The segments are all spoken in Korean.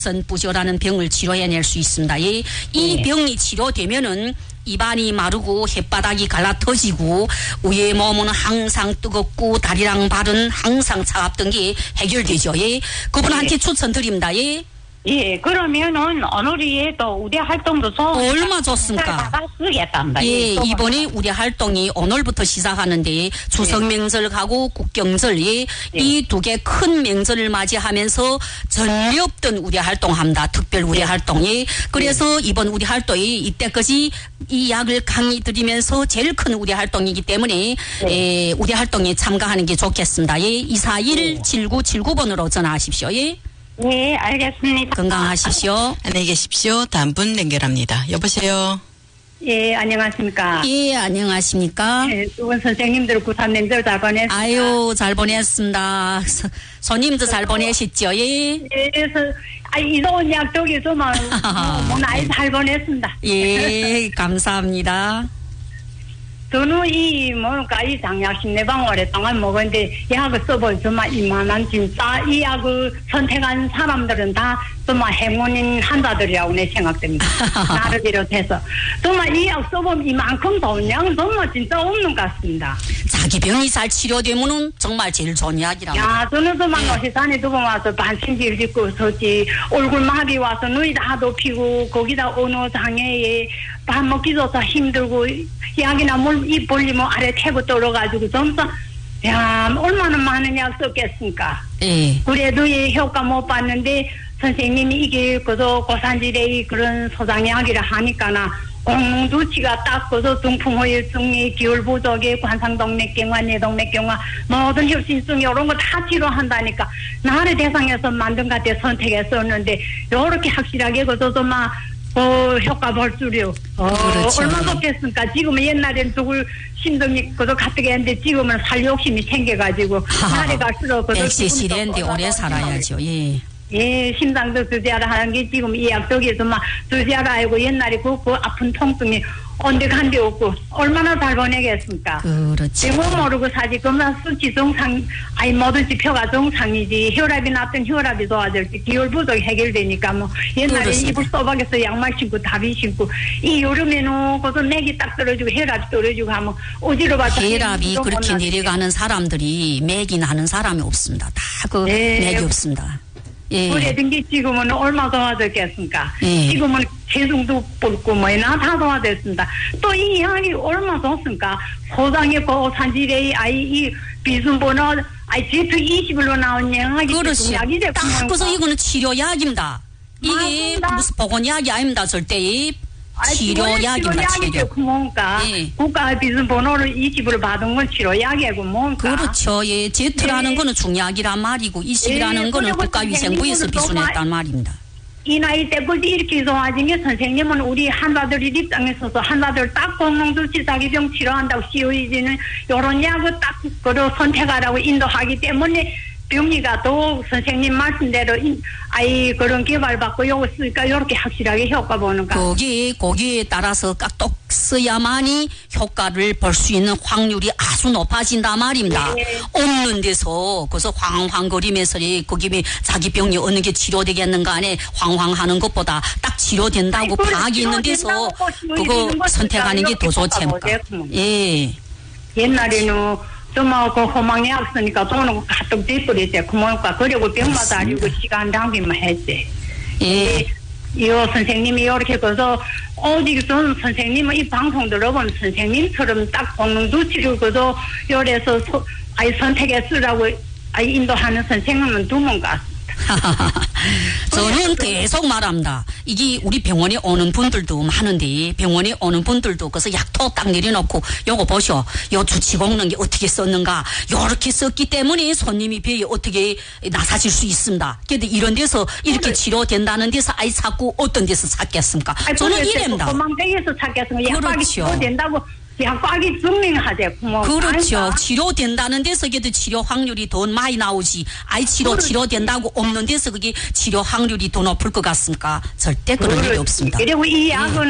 선부조라는 병을 치료해낼 수 있습니다. 이 병이 치료되면은 입안이 마르고 혓바닥이 갈라터지고 위에 몸은 항상 뜨겁고 다리랑 발은 항상 차갑던 게 해결되죠. 예, 그분한테 추천드립니다. 예. 예, 그러면은 오늘이에도 우리 활동도 좀 얼마 좋습니까? 쓰겠답니다. 예, 이번에 우리 활동이 오늘부터 시작하는데 추석 명절하고 국경절 이 두 개 큰 명절을 맞이하면서 전례 없던 우리 활동합니다. 특별 우리 활동이. 그래서 이번 우리 활동이 이때까지 이 약을 강의 드리면서 제일 큰 우리 활동이기 때문에 예, 우리 활동에 참가하는 게 좋겠습니다. 예, 241-7979번으로 전화하십시오. 예. 네, 알겠습니다. 건강하십시오. 안녕히 계십시오. 다음 분 연결합니다. 여보세요. 예, 안녕하십니까. 예, 안녕하십니까. 예, 두 분 선생님들 구산 명절 잘 보냈습니다. 아유, 잘 보냈습니다. 손님도 잘 보내셨죠? 예. 예, 그래서 이동훈 약속이 좀 나이 잘 보냈습니다. 예, 감사합니다. 저는 이 장약 10내방 오랫동안 먹었는데 약을 써볼 정말 이만한 진짜 이 약을 선택한 사람들은 다 정말 행운인 환자들이라고 내 생각됩니다. 나를 비롯해서 정말 이 약 써보면 이만큼 좋은 약은 정말 진짜 없는 것 같습니다. 자기 병이 잘 치료되면은 정말 제일 좋은 약이랍니다. 야, 저는 정말 노시산에 두 번 와서 반신질 짓고 서지 얼굴 마비 와서 눈이 다 덮이고 거기다 어느 장애에 밥 먹기조차 힘들고 약이나 물 입 벌리면 아래 태고 떨어가지고 점점 야 얼마나 많은 약 썼겠습니까? 예. 그래도 이 효과 못 봤는데 선생님이 이게 그저 고산질의 그런 소장약이라 하니까나 공두치가 딱 그저 중풍후유증이 기울부족에 관상동맥경화 뇌동맥경화 모든 혈신증 이런 거 다 치료한다니까 나를 대상해서 만든 것 같아 선택했었는데 요렇게 확실하게 그저 막 효과 볼 줄이요. 그렇죠. 얼마나 좋겠습니까? 지금은 옛날엔 죽을 심정이 그저 가뜩 했는데 지금은 살 욕심이 생겨가지고 날이 갈수록 그저 100cc인데 오래 살아야죠. 예. 예, 심장도 주제하라 하는 게 지금 이 약속에서 막 주제하라 하고 옛날에 그 아픈 통증이 언제 간데 없고 얼마나 잘 보내겠습니까? 그렇지. 병원 모르고 사지 그만 수치 정상 뭐든지 표가 정상이지 혈압이 낮든 혈압이 좋아질지 기혈부족이 해결되니까 뭐 옛날에 그렇습니다. 이불 소박에서 양말 신고 다리 신고 이 여름에는 거기서 맥이 딱 떨어지고 혈압이 떨어지고 하면 어디로 봤다 혈압이 그렇게 내려가는 사람들이 맥이 나는 사람이 없습니다. 다 그 맥이 없습니다. 예. 그래든 게 지금은 얼마 좋아졌겠습니까? 예. 지금은 체중도 뿔고 뭐나 다 좋아졌습니다. 또 이 약이 얼마 좋습니까? 소장의 고산질의 이 비순번호 Z20으로 나온 약이 그렇지. 약이죠. 딱 그래서 이거는 치료약입니다. 이게 맞습니다. 무슨 보건약이 아닙니다. 절대 치료약입니다. 치료. 뭔가 예. 국가 비순번호를 20으로 받은 건 치료약이고 뭔가. 그렇죠. 예. Z라는 거는 중약이란 말이고 20이라는 거는 국가위생부에서 비순했단 말입니다. 이 나이 때까지 이렇게 좋아진 게 선생님은 우리 환자들 입장에 서서 환자들 딱 공농주치 자기병 치료한다고 COE지는 이런 약을 딱 그로 선택하라고 인도하기 때문에 병리가 더 선생님 말씀대로 그런 개발받고 요거 쓰니까 이렇게 확실하게 효과 보는가. 거기에 따라서 깍둑 써야만이 효과를 볼 수 있는 확률이 아주 높아진단 말입니다. 네. 없는 데서 그래서 황황거리면서 거기 자기 병이 어느 게 치료되겠는가 안에 황황하는 것보다 딱 치료된다고 파악이 있는 데서 그거 선택하는 게 더 좋지 않을까. 예. 옛날에는 정말 그 호망약 쓰니까 돈은 가뜩 쥐뿌리지 그만까 그리고 병마다 아니고 시간 낭비만 했지. 예. 이 선생님이 이렇게 그래서 어디 전 선생님은 이 방송 들어보면 선생님처럼 딱 공농주치를 그저 요래서 선택해 쓰라고 인도하는 선생님은 두문 같습니다. 저는 계속 말합니다. 이게 우리 병원에 오는 분들도 많은데 병원에 오는 분들도 그래서 약도 딱 내려놓고 요거 보쇼. 요 주치공는 게 어떻게 썼는가. 요렇게 썼기 때문에 손님이 배에 어떻게 나사질 수 있습니다. 그런데 이런 데서 이렇게 치료된다는 데서 자꾸 어떤 데서 찾겠습니까? 저는 이랍니다. 도망대에서 찾겠습니까? 약박이 그렇죠. 치료된다고 약박이 증명하지. 그렇죠. 치료된다는 데서 그래도 치료 확률이 더 많이 나오지. 치료된다고 없는 데서 그게 치료 확률이 더 높을 것 같습니까? 절대 그런 일이 없습니다. 그리고 이 약은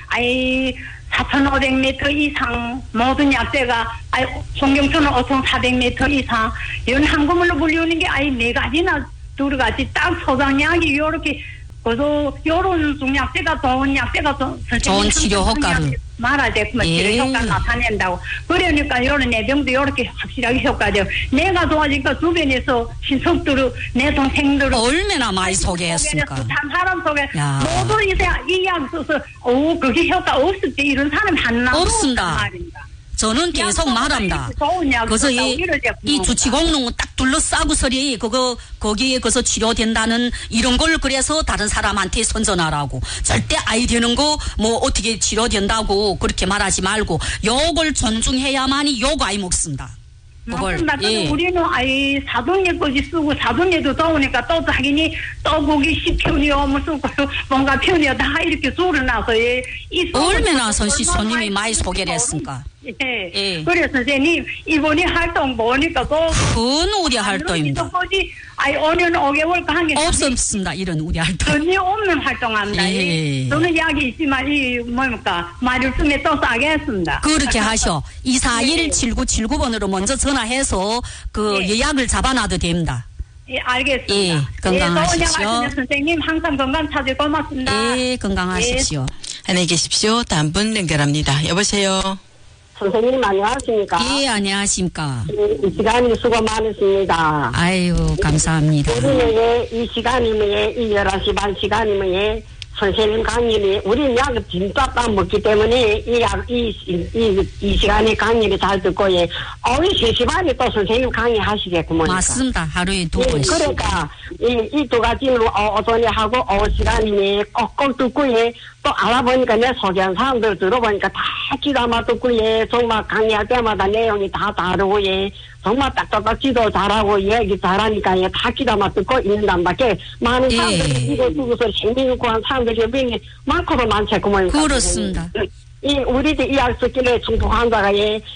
4,500m 이상 모든 약제가 송경초는 5,400m 이상 연한금으로 불리우는 게 4가지나 2가지 딱 소장약이 이렇게 그래서 요런 중약제가 좋은 약제가 좋은 치료 효과를 말아야 되구만. 예. 치료 효과 나타낸다고. 그러니까 요런 내병도 요렇게 확실하게 효과돼요. 내가 좋아지니까 주변에서 친척들, 내 동생들 얼마나 많이 소개했습니까? 한 사람 속에 야. 모두 이약 써서 그게 효과 없을 때 이런 사람 하나 없습니다. 말입니다. 저는 계속 말합니다. 그래서 이 주치공농 딱 둘러싸고서리 거기에 그서 치료된다는 이런 걸 그래서 다른 사람한테 선전하라고. 절대 아이 되는 거 뭐 어떻게 치료된다고 그렇게 말하지 말고 요걸 존중해야만이 요거 아이 먹습니다. 맞습니다. 우리는 아이 사돈예까지 쓰고 사돈예도 더우니까 또 자기니 떠보기 시편이요 무슨 뭔가 편이요 다 이렇게 줄어나서 얼마나 선시 손님이 많이 소개를 했습니까? 예. 그래서 선생님 이번에 활동 보니까 큰 우리 활동입니다. 아이 5년 5개월 한 게 없습니다. 이런 우리 활동. 전혀 없는 활동합니다. 예. 저는 약이 있지만 이 뭡니까 말을 쓰면 또 싸게 했습니다. 그렇게 하셔. 241-7979번으로 먼저 전화해서 예약을 잡아놔도 됩니다. 예, 알겠습니다. 예, 건강하십시오. 선생님 항상 건강 찾을 고맙습니다. 예, 건강하십시오. 안녕히 계십시오. 다음 분 연결합니다. 여보세요. 선생님 안녕하십니까? 예, 안녕하십니까? 이 시간이 수고 많으십니다. 아유, 감사합니다. 우리는 이 시간이면 이 11시 반 시간이면 선생님 강의를 우리는 약을 진짜 딱 먹기 때문에 이 시간에 강의를 잘 듣고 오후 3시 반에 또 선생님 강의하시겠구먼. 맞습니다. 하루에 2번씩. 그러니까 이 두 가지는 오전에 하고 오후 시간이니 꼭꼭 듣고 또 알아보니까 내 소개한 사람들 들어보니까 다 기다마 듣고 정말 강의할 때마다 내용이 다 다르고 정말 딱딱딱 지도 잘하고 얘기 잘하니까 다 기다마 듣고 있는단 밖에 많은 사람들이 이거 두고서 생명을 구한 사람들이 명이 많고도 많겠구먼. 그렇습니다. 우리들 이약 듣기에 중풍 환자가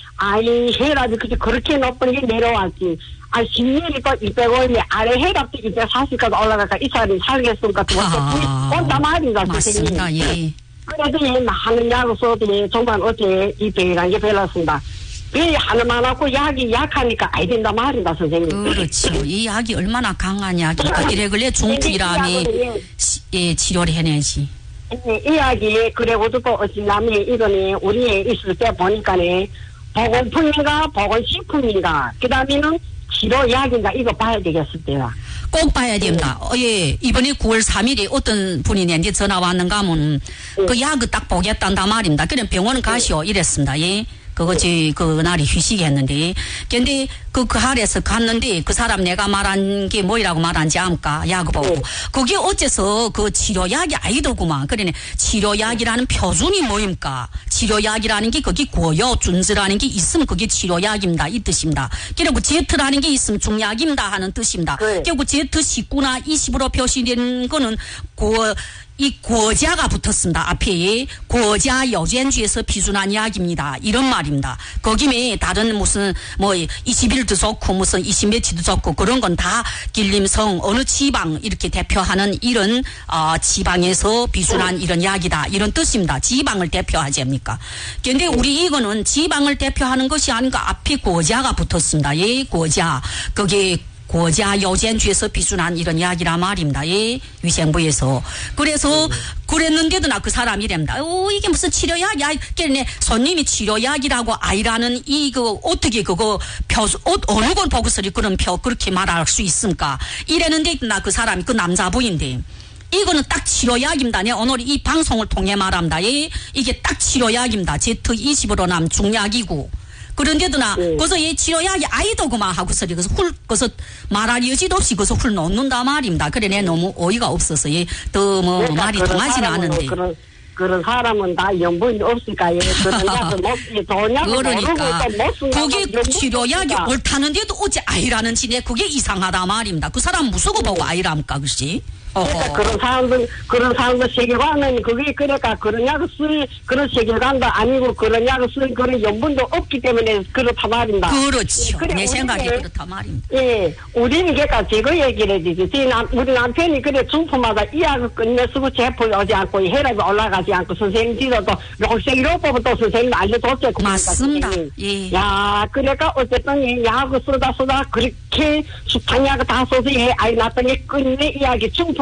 해라도 그렇게 높은 게 내려왔지. 10년이 또 250이 아래 해랍도 240까지 올라가니까 이 사람이 살겠으니까 온다 말이다. 맞습니다. 예. 그래도 많은 약을 써도 정말 어제 이 병이라는 게 별났습니다. 이 하나만 하고 약이 약하니까 아이 된다 말이다 선생님. 그렇죠. 이 약이 얼마나 강한 약이니까 이래 그래 중풍이라며 치료를 해내지. 이 약이 그래고 듣고 어찌나면 이거는 우리에 있을 때 보니까네 보건품인가 보건식품인가 그 다음에는 치료약인가 이거 봐야 되겠을 때야. 꼭 봐야 됩니다. 예, 이번에 9월 3일에 어떤 분이 내한테 전화 왔는가 하면 그 약을 딱 보겠단다 말입니다. 그냥 병원 가시오 이랬습니다. 예. 그날이 휴식했는데. 근데 그 할에서 갔는데 그 사람 내가 말한 게 뭐라고 말한지 암까? 약 보고. 그게 어째서 그 치료약이 아니더구만. 그러네. 치료약이라는 표준이 뭐입니까? 치료약이라는 게 거기 고요준지라는 게 있으면 그게 치료약입니다. 이 뜻입니다. 그리고 Z라는 게 있으면 중약입니다 하는 뜻입니다. 그리고 Z19나 20으로 표시된 거는 이 고자가 붙었습니다. 앞에 고자 여젠주에서 비준한 약입니다. 이런 말입니다. 거기에 다른 무슨 21도 좋고 무슨 20몇치도 좋고 그런 건 다 길림성 어느 지방 이렇게 대표하는 이런 지방에서 비준한 이런 약이다. 이런 뜻입니다. 지방을 대표하지 않습니까? 그런데 우리 이거는 지방을 대표하는 것이 아닌가 앞에 고자가 붙었습니다. 예, 고자. 거기 고자 여젠주에서 비준한 이런 약이라 말입니다. 예, 위생부에서. 그래서 그랬는데도 나 그 사람이 이랍니다. 이게 무슨 치료약이야? 그러네 손님이 치료약이라고 아이라는 어떻게 어느 걸 보고서리 그런 그렇게 말할 수 있습니까? 이랬는데 나 그 사람이 그 남자부인데. 이거는 딱 치료약입니다. 내가 오늘 이 방송을 통해 말합니다. 예, 이게 딱 치료약입니다. Z20으로 남 중약이고. 그런데도 거기서 치료약이 아이더구만 하고서 거기서 말할 여지도 없이 거기서 훌 놓는다 말입니다. 그래, 내 너무 어이가 없어서, 더 그러니까 말이 통하지는 않은데. 그런 사람은 다 연분이 없으니까, 그런 약을 그러니까. 그게 치료약이 옳다는데도 어째 아이라는지 내 그게 이상하다 말입니다. 그 사람 무서워 보고 아이랍니까, 그렇지? 그러니까 그런 사람들 세계관은 그게 그러니까 그런 약을 그런 세계관도 아니고 그런 약을 그런 연분도 없기 때문에 그렇다 말입니다. 그렇죠. 내 생각에 그렇다 말입니다. 예, 우리는 그러니까 제거 얘기를 해주지. 우리 남편이 그래 중풍마다 이 약을 끝내 쓰고 제품이 오지 않고 혈압이 올라가지 않고 선생님 뒤로도 록색이로 뽑아 또 선생님 알려줬죠. 맞습니다. 예. 야, 그러니까 어쨌든 이 약을 쓰다 그렇게 숱한 약을 다 써서 아이 낳았더니 끝내 이 약이 중풍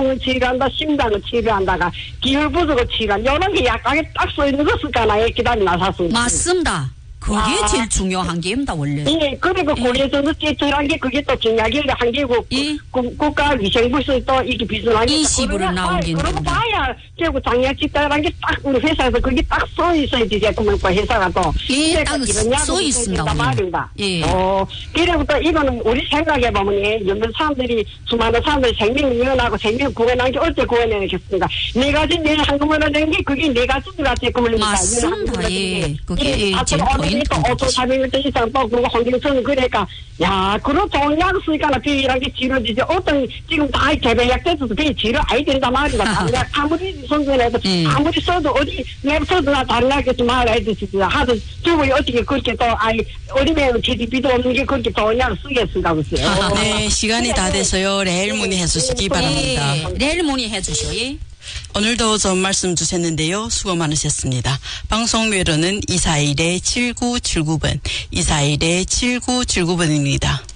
중풍을 치료한다, 심장을 치료한다가 기혈부족을 치료한다. 이런 게 약하게 딱 써 있는 것을 까나에 기다리 나섰습니다. 맞습니다. 그게 제일 중요한 게입니다, 원래. 예, 그리고 고려에서는 제철한 게 그게 또 중요하게 한 게고, 예. 국가위생부에서 또 이게 비슷한 게. 20으로 나온 게 그러고 있는데. 봐야, 결국 장약집단이라는 게 딱 우리 회사에서 그게 딱 써 있어야지, 제품을 회사가 또. 예, 딱 써 있습니다, 말입니다. 예. 그리고 또 이거는 우리 생각해보면, 예, 몇몇 사람들이, 수많은 사람들이 생명을 위헌하고 생명을 구원한 게 어째 구원해내겠습니까? 네 가지 내 한꺼번에 낸 게 그게 네 가지가 제품을. 맞습니다, 예. 그게 제일 포인트. 또 어떤 400m 이상 또 그리고 환경성은 그러니까 야 그런 좋은 약 쓰니까 비일하게 치료되지 어떤 지금 다 개별약 돼서 비 치료 아이 된다 말이다. 다른 약 아무리 선전해도 아무리 써도 어디 랩서도나 다른 약에서 말해야 되지 하도 저거 어떻게 그렇게 또 아이 어디면 GDP도 없는 게 그렇게 좋은 약 쓰겠습니까 그랬어요. 네, 시간이 다 돼서요. 내일 문의해 주시기 바랍니다. 예, 내일 문의해 주시오. 예. 오늘도 좋은 말씀 주셨는데요. 수고 많으셨습니다. 방송 외로는 241-7979번, 241-7979번입니다.